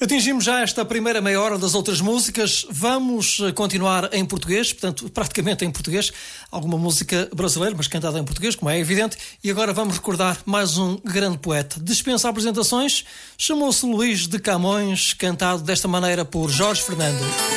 Atingimos já esta primeira meia hora das outras músicas. Vamos continuar em português, portanto, praticamente em português. Alguma música brasileira, mas cantada em português, como é evidente. E agora vamos recordar mais um grande poeta. Dispensa apresentações, chamou-se Luís de Camões, cantado desta maneira por Jorge Fernando.